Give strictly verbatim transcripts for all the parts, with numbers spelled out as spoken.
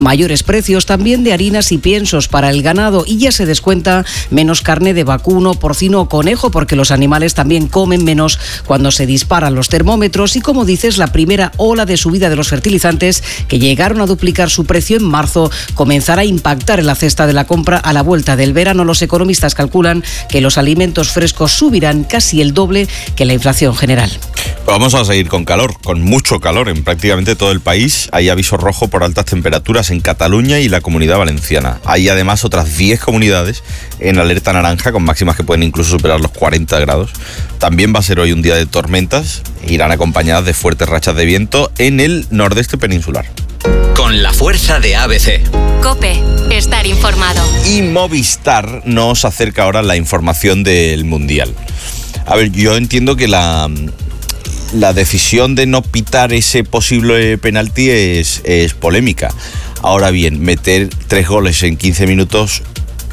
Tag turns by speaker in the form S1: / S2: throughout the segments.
S1: Mayores precios también de harinas y piensos para el ganado y ya se descuenta menos carne de vacuno, porcino o conejo porque los animales también comen menos cuando se disparan los termómetros y, como dices, la primera ola de subida de los fertilizantes, que llegaron a duplicar su precio en marzo, comenzará a impactar en la cesta de la compra a la vuelta del verano. Los economistas calculan que los alimentos frescos subirán casi el doble que la inflación general.
S2: Vamos a seguir con calor, con mucho calor en prácticamente todo el país. Hay aviso rojo por altas temperaturas en Cataluña y la Comunidad Valenciana. Hay además otras diez comunidades en alerta naranja con máximas que pueden incluso superar los cuarenta grados. También va a ser hoy un día de tormentas, irán acompañadas de fuertes rachas de viento en el nordeste peninsular.
S3: Con la fuerza de A B C.
S4: COPE, estar informado.
S2: Y Movistar nos acerca ahora la información del Mundial. A ver, yo entiendo que la... La decisión de no pitar ese posible penalti es, es polémica. Ahora bien, meter tres goles en quince minutos,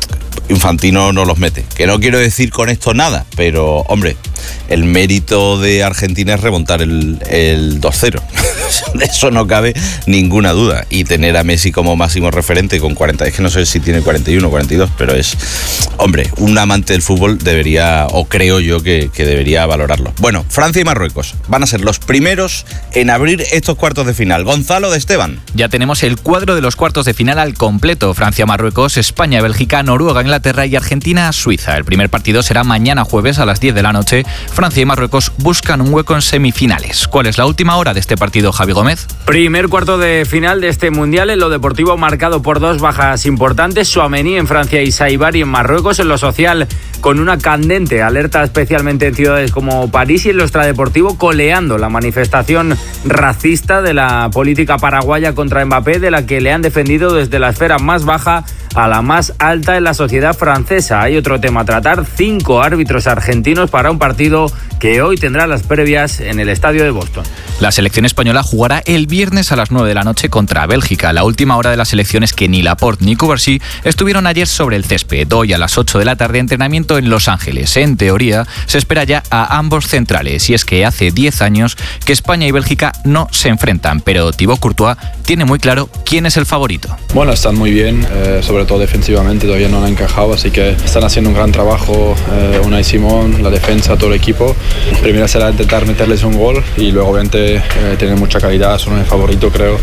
S2: Infantino no los mete. Que no quiero decir con esto nada, pero, hombre, el mérito de Argentina es remontar el, el dos cero. De eso no cabe ninguna duda. Y tener a Messi como máximo referente con cuarenta, es que no sé si tiene cuarenta y uno o cuarenta y dos, pero es, hombre, un amante del fútbol debería, o creo yo que, que debería valorarlo. Bueno, Francia y Marruecos van a ser los primeros en abrir estos cuartos de final. Gonzalo de Esteban.
S5: Ya tenemos el cuadro de los cuartos de final al completo. Francia, Marruecos, España, Bélgica, Noruega, Inglaterra y Argentina, Suiza. El primer partido será mañana jueves a las diez de la noche. Francia y Marruecos buscan un hueco en semifinales. ¿Cuál es la última hora de este partido, Javi Gómez?
S6: Primer cuarto de final de este Mundial en lo deportivo, marcado por dos bajas importantes. Tchouaméni en Francia y Saibari en Marruecos. En lo social, con una candente alerta especialmente en ciudades como París. Y en lo extradeportivo, coleando la manifestación racista de la política paraguaya contra Mbappé, de la que le han defendido desde la esfera más baja a la más alta en la sociedad francesa. Hay otro tema a tratar: cinco árbitros argentinos para un partido que hoy tendrá las previas en el estadio de Boston.
S5: La selección española jugará el viernes a las nueve de la noche contra Bélgica. La última hora de la selección es que ni Laporte ni Cubarsí estuvieron ayer sobre el césped. Hoy a las ocho de la tarde, entrenamiento en Los Ángeles. En teoría, se espera ya a ambos centrales. Y es que hace diez años que España y Bélgica no se enfrentan. Pero Thibaut Courtois tiene muy claro quién es el favorito.
S7: Bueno, están muy bien, eh, sobre todo defensivamente todavía no han encajado, así que están haciendo un gran trabajo, eh, Unai Simón, la defensa, todo el equipo. Primero será intentar meterles un gol y luego obviamente eh, tienen mucha calidad, son el favorito creo,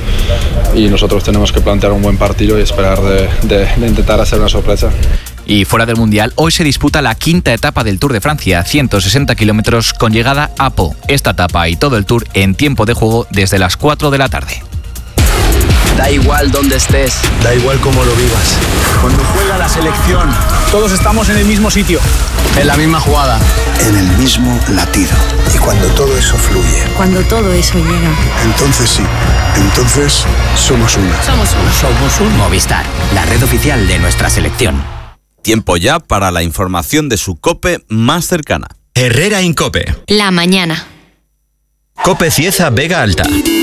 S7: y nosotros tenemos que plantear un buen partido y esperar de, de, de intentar hacer una sorpresa.
S5: Y fuera del Mundial, hoy se disputa la quinta etapa del Tour de Francia, ciento sesenta kilómetros con llegada a Pau. Esta etapa y todo el Tour en tiempo de juego desde las cuatro de la tarde.
S8: Da igual dónde estés,
S9: da igual cómo lo vivas.
S10: Cuando juega la selección, todos estamos en el mismo sitio,
S8: en la misma jugada,
S9: en el mismo latido. Y cuando todo eso fluye,
S11: cuando todo eso llega,
S9: entonces sí, entonces somos uno.
S11: Somos uno.
S3: Somos un Movistar, la red oficial de nuestra selección.
S2: Tiempo ya para la información de su COPE más cercana.
S3: Herrera Incope.
S4: La mañana.
S3: COPE Cieza Vega Alta.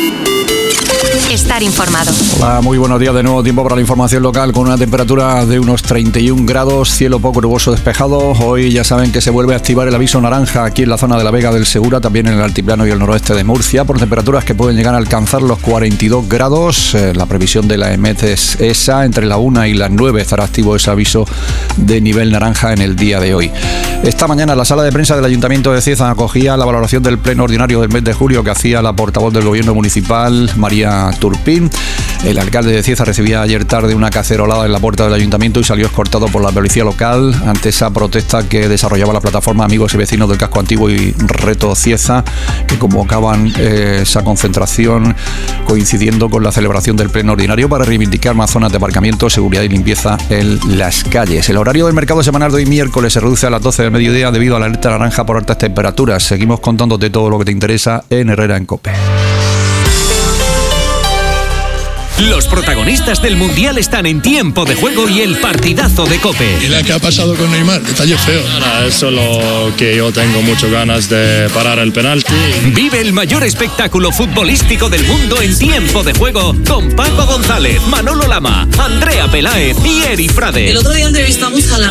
S4: Estar informado.
S12: Hola, muy buenos días de nuevo. Tiempo para la información local con una temperatura de unos treinta y un grados, cielo poco nuboso despejado. Hoy ya saben que se vuelve a activar el aviso naranja aquí en la zona de la Vega del Segura, también en el altiplano y el noroeste de Murcia, por temperaturas que pueden llegar a alcanzar los cuarenta y dos grados. Eh, la previsión de la EMET es esa, entre la una y las nueve estará activo ese aviso de nivel naranja en el día de hoy. Esta mañana la sala de prensa del Ayuntamiento de Cieza acogía la valoración del pleno ordinario del mes de julio que hacía la portavoz del Gobierno Municipal, María Turpín. El alcalde de Cieza recibía ayer tarde una cacerolada en la puerta del ayuntamiento y salió escoltado por la policía local ante esa protesta que desarrollaba la plataforma Amigos y Vecinos del Casco Antiguo y Reto Cieza, que convocaban eh, esa concentración coincidiendo con la celebración del pleno ordinario para reivindicar más zonas de aparcamiento, seguridad y limpieza en las calles. El horario del mercado semanal de hoy miércoles se reduce a las doce del mediodía debido a la alerta naranja por altas temperaturas. Seguimos contándote todo lo que te interesa en Herrera en COPE.
S13: Los protagonistas del Mundial están en tiempo de juego y el partidazo de COPE.
S14: ¿Y la que ha pasado con Neymar? Detalle feo.
S15: Nada, es solo que yo tengo muchas ganas de parar el penalti.
S13: Vive el mayor espectáculo futbolístico del mundo en tiempo de juego con Paco González, Manolo Lama, Andrea Peláez y Eri Frade.
S16: El otro día entrevistamos a la